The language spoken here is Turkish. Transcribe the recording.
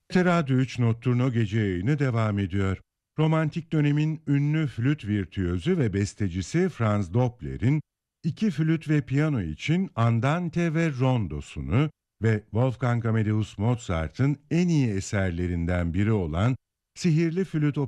Radyo 3 Notturno gece yayını devam ediyor. Romantik dönemin ünlü flüt virtüözü ve bestecisi Franz Doppler'in iki flüt ve piyano için Andante ve Rondosunu ve Wolfgang Amadeus Mozart'ın en iyi eserlerinden biri olan Sihirli Flüt